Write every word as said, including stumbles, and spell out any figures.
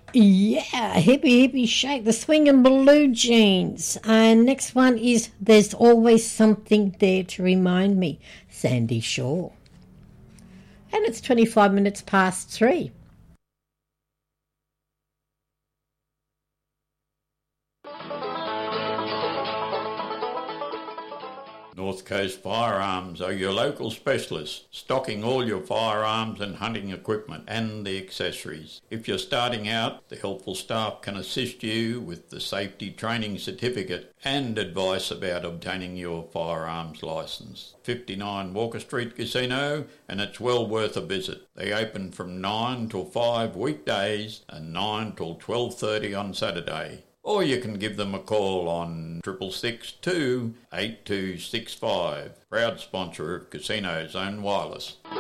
Yeah, hippie hippie shake, the swinging blue jeans. And next one is There's Always Something There to Remind Me, Sandy Shaw. And it's twenty-five minutes past three. North Coast Firearms are your local specialists, stocking all your firearms and hunting equipment and the accessories. If you're starting out, the helpful staff can assist you with the safety training certificate and advice about obtaining your firearms licence. fifty-nine Walker Street Casino, and it's well worth a visit. They open from nine till five weekdays and nine till twelve thirty on Saturday. Or you can give them a call on triple six two eight two six five. Proud sponsor of Casino Zone Wireless.